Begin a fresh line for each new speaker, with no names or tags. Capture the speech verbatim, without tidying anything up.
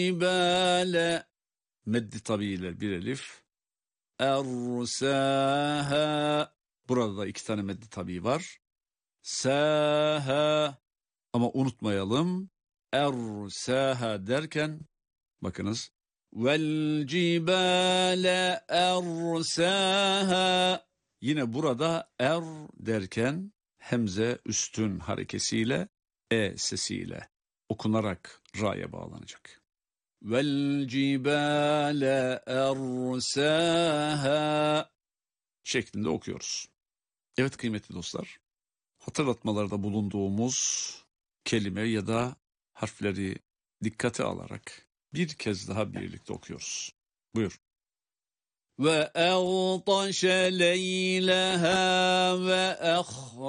Cibale meddi tabiiyle bir elif. Ersaha. Burada da iki tane meddi tabii var. Saha. Ama unutmayalım. Ersaha derken bakınız. Vel cibale ersaha. Yine burada er derken hemze üstün harekesiyle e sesiyle okunarak ra'ya bağlanacak. Vel cibale ersaha şeklinde okuyoruz. Evet kıymetli dostlar, hatırlatmalarda bulunduğumuz kelime ya da harfleri dikkate alarak bir kez daha birlikte okuyoruz. Buyur. Ve eğtaşe leyleha ve